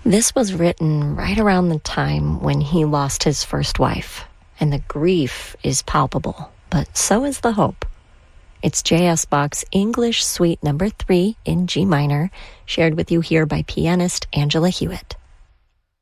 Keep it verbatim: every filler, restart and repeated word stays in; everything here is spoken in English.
This was written right around the time when he lost his first wife, and the grief is palpable, but so is the hope. It's J S Bach's English Suite Number three in G minor, shared with you here by pianist Angela Hewitt.